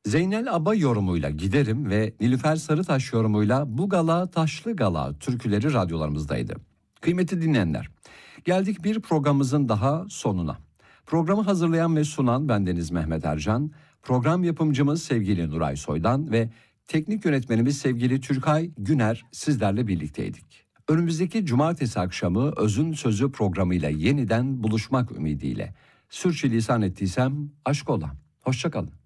Zeynel Aba yorumuyla Giderim ve Nilüfer Sarıtaş yorumuyla Bu Gala Taşlı Gala türküleri radyolarımızdaydı. Kıymetli dinleyenler, geldik bir programımızın daha sonuna. Programı hazırlayan ve sunan bendeniz Mehmet Ercan, program yapımcımız sevgili Nuray Soydan ve teknik yönetmenimiz sevgili Türkay Güner sizlerle birlikteydik. Önümüzdeki cumartesi akşamı Özün Sözü programıyla yeniden buluşmak ümidiyle. Sürçülisan ettiysem aşk ola. Hoşça kalın.